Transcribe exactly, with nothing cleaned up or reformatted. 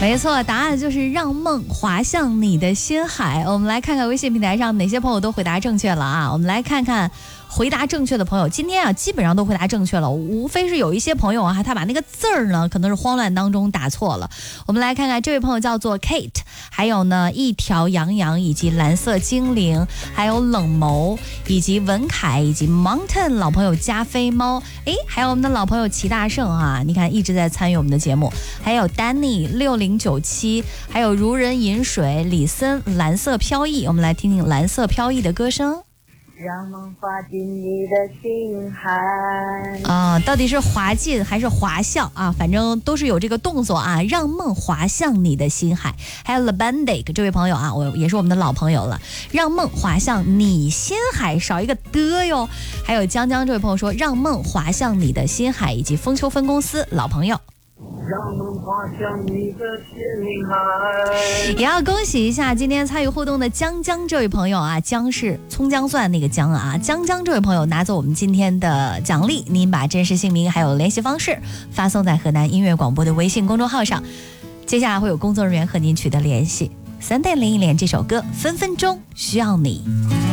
没错，答案就是让梦滑向你的心海。我们来看看微信平台上哪些朋友都回答正确了啊！我们来看看回答正确的朋友，今天啊基本上都回答正确了，无非是有一些朋友啊，他把那个字儿呢可能是慌乱当中打错了。我们来看看这位朋友叫做 Kate， 还有呢一条洋洋，以及蓝色精灵，还有冷眸，以及文凯，以及 Mountain 老朋友加菲猫，诶，还有我们的老朋友齐大圣啊，你看一直在参与我们的节目，还有 Danny 六零九七，还有如人饮水，李森蓝色飘逸，我们来听听蓝色飘逸的歌声。 让梦滑进你的心海啊、呃，到底是滑进还是滑向啊？反正都是有这个动作啊，让梦滑向你的心海。还有 Labandic 这位朋友啊，我也是我们的老朋友了，让梦滑向你心海，少一个的哟。还有江江这位朋友说，让梦滑向你的心海，以及丰丘分公司老朋友。 让梦滑向你的心海。 也要恭喜一下今天参与互动的江江这位朋友啊，江是葱姜蒜那个姜啊，江江这位朋友拿走我们今天的奖励，您把真实姓名还有联系方式发送在河南音乐广播的微信公众号上，接下来会有工作人员和您取得联系。三点零一连这首歌分分钟需要你。